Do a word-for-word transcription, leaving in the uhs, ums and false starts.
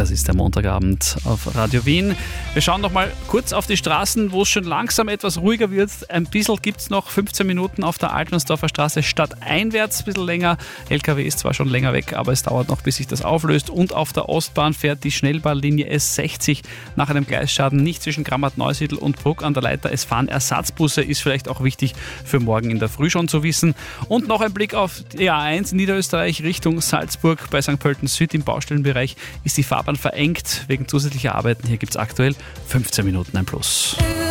Das ist der Montagabend auf Radio Wien. Wir schauen noch mal kurz auf die Straßen, wo es schon langsam etwas ruhiger wird. Ein bisschen gibt es noch, fünfzehn Minuten auf der Altensdorfer Straße stadteinwärts, ein bisschen länger. L K W ist zwar schon länger weg, aber es dauert noch, bis sich das auflöst. Und auf der Ostbahn fährt die Schnellbahnlinie S sechzig nach einem Gleisschaden nicht zwischen Grammat-Neusiedl und Bruck an der Leiter. Es fahren Ersatzbusse, ist vielleicht auch wichtig für morgen in der Früh schon zu wissen. Und noch ein Blick auf die A eins Niederösterreich Richtung Salzburg. Bei Sankt Pölten Süd im Baustellenbereich ist die Fahrbahn verengt wegen zusätzlicher Arbeiten. Hier gibt es aktuell fünfzehn Minuten ein Plus.